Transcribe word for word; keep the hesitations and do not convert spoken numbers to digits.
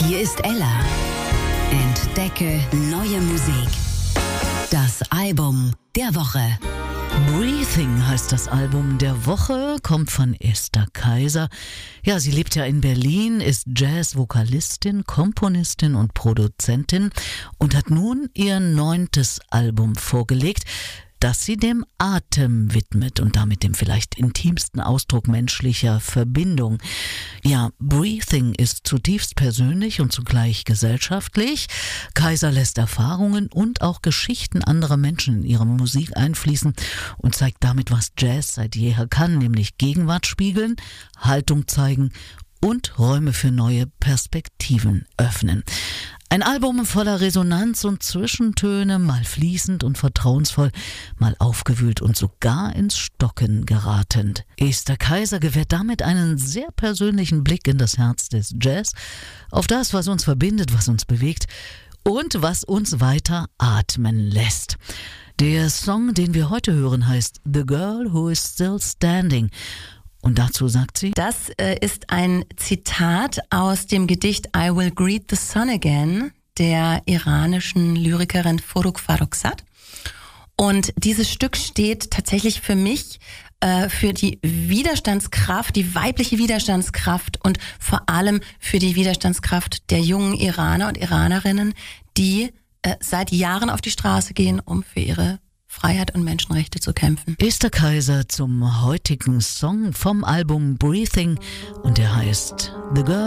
Hier ist Ella. Entdecke neue Musik. Das Album der Woche. Breathing heißt das Album der Woche, kommt von Esther Kaiser. Ja, sie lebt ja in Berlin, ist Jazz-Vokalistin, Komponistin und Produzentin und hat nun ihr neuntes Album vorgelegt, das sie dem Atem widmet und damit dem vielleicht intimsten Ausdruck menschlicher Verbindung. Ja, Breathing ist zutiefst persönlich und zugleich gesellschaftlich. Kaiser lässt Erfahrungen und auch Geschichten anderer Menschen in ihre Musik einfließen und zeigt damit, was Jazz seit jeher kann, nämlich Gegenwart spiegeln, Haltung zeigen und Räume für neue Perspektiven öffnen. Ein Album voller Resonanz und Zwischentöne, mal fließend und vertrauensvoll, mal aufgewühlt und sogar ins Stocken geratend. Esther Kaiser gewährt damit einen sehr persönlichen Blick in das Herz des Jazz, auf das, was uns verbindet, was uns bewegt und was uns weiter atmen lässt. Der Song, den wir heute hören, heißt The Girl Who Is Still Standing. Und dazu sagt sie: Das äh, ist ein Zitat aus dem Gedicht I Will Greet the Sun Again der iranischen Lyrikerin Forugh Farrokhzad. Und dieses Stück steht tatsächlich für mich äh, für die Widerstandskraft, die weibliche Widerstandskraft und vor allem für die Widerstandskraft der jungen Iraner und Iranerinnen, die äh, seit Jahren auf die Straße gehen, um für ihre Freiheit und Menschenrechte zu kämpfen. Esther Kaiser zum heutigen Song vom Album Breathing und der heißt The Girl